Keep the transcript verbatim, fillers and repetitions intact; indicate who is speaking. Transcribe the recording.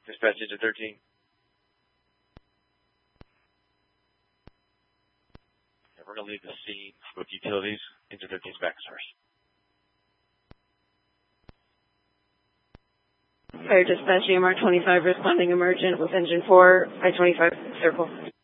Speaker 1: Dispatch engine thirteen. And we're going to leave the scene with utilities. Engine thirteen is back to source.
Speaker 2: Fire dispatch E M R twenty-five responding emergent with engine four, I twenty-five circle.